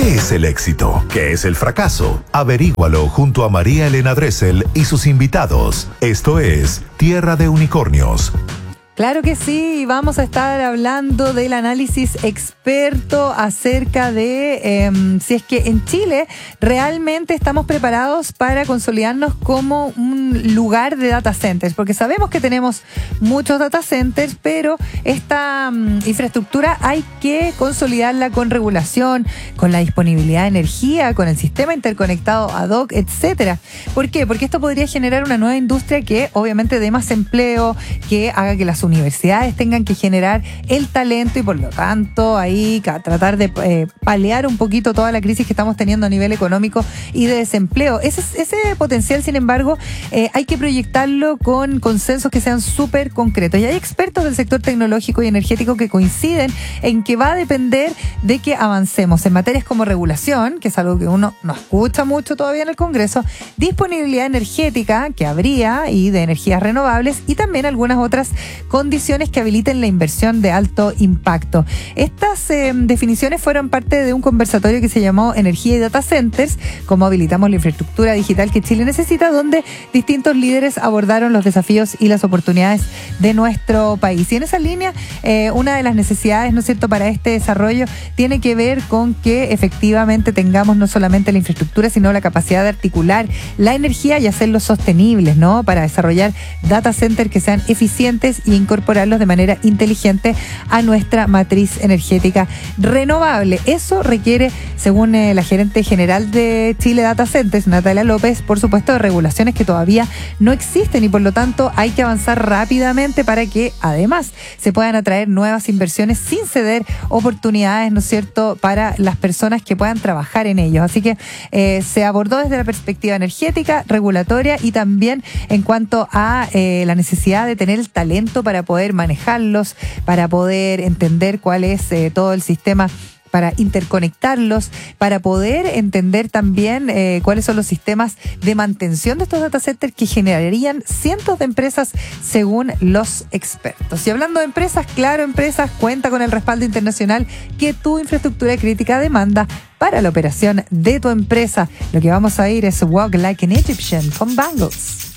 ¿Qué es el éxito? ¿Qué es el fracaso? Averígualo junto a María Elena Dressel y sus invitados. Esto es Tierra de Unicornios. Claro que sí, vamos a estar hablando del análisis experto acerca de si es que en Chile realmente estamos preparados para consolidarnos como un lugar de data centers, porque sabemos que tenemos muchos data centers, pero esta infraestructura hay que consolidarla con regulación, con la disponibilidad de energía, con el sistema interconectado ad hoc, etcétera. ¿Por qué? Porque esto podría generar una nueva industria que obviamente dé más empleo, que haga que las universidades tengan que generar el talento y por lo tanto ahí tratar de paliar un poquito toda la crisis que estamos teniendo a nivel económico y de desempleo. Ese potencial, sin embargo, hay que proyectarlo con consensos que sean súper concretos. Y hay expertos del sector tecnológico y energético que coinciden en que va a depender de que avancemos en materias como regulación, que es algo que uno no escucha mucho todavía en el Congreso, disponibilidad energética, que habría, y de energías renovables, y también algunas otras condiciones que habiliten la inversión de alto impacto. Estas definiciones fueron parte de un conversatorio que se llamó Energía y Data Centers, cómo habilitamos la infraestructura digital que Chile necesita, donde distintos líderes abordaron los desafíos y las oportunidades de nuestro país. Y en esa línea, una de las necesidades, ¿no es cierto?, para este desarrollo tiene que ver con que efectivamente tengamos no solamente la infraestructura, sino la capacidad de articular la energía y hacerlos sostenibles, ¿no?, para desarrollar data centers que sean eficientes y incorporarlos de manera inteligente a nuestra matriz energética renovable. Eso requiere, según la gerente general de Chile Data Centers, Natalia López, por supuesto, de regulaciones que todavía no existen y por lo tanto hay que avanzar rápidamente para que además se puedan atraer nuevas inversiones sin ceder oportunidades, ¿no es cierto?, para las personas que puedan trabajar en ellos. Así que se abordó desde la perspectiva energética, regulatoria y también en cuanto a la necesidad de tener el talento para poder manejarlos, para poder entender cuál es todo el sistema, para interconectarlos, para poder entender también cuáles son los sistemas de mantención de estos data centers que generarían cientos de empresas según los expertos. Y hablando de empresas, Claro Empresas cuenta con el respaldo internacional que tu infraestructura crítica demanda para la operación de tu empresa. Lo que vamos a ir es Walk Like an Egyptian con Bangles.